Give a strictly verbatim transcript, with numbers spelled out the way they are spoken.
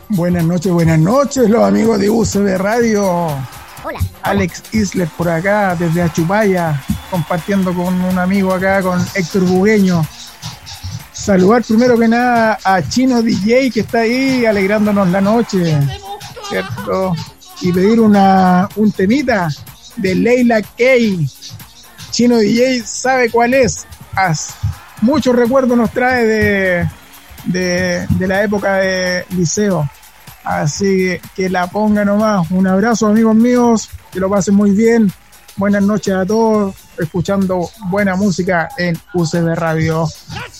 Buenas noches, buenas noches, los amigos de U C B Radio. Hola. Alex Isler por acá, desde Achupaya, compartiendo con un amigo acá, con Héctor Bugueño. Saludar primero que nada a Chino D J, que está ahí alegrándonos la noche, ¿cierto? Y pedir una, un temita de Leila K. Chino D J sabe cuál es. As, muchos recuerdos nos trae de, de, de la época de liceo. Así que, que la ponga nomás. Un abrazo, amigos míos, que lo pasen muy bien. Buenas noches a todos, escuchando buena música en U C B Radio.